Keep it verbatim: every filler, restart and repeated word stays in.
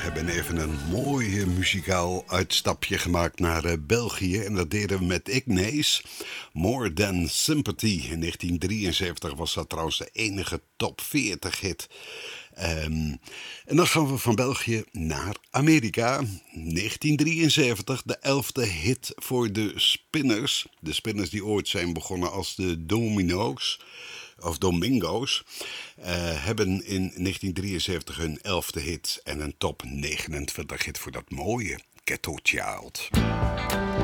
hebben even een mooi muzikaal uitstapje gemaakt naar uh, België. En dat deden we met Ignace. More Than Sympathy. In negentien drieënzeventig was dat trouwens de enige top veertig hit. Um, en dan gaan we van België naar Amerika. negentien drieënzeventig, de elfde hit voor de Spinners. De Spinners die ooit zijn begonnen als de Domino's. Of Domingo's, uh, hebben in negentien drieënzeventig hun elfde hit en een top negenentwintig hit voor dat mooie Ghetto Child.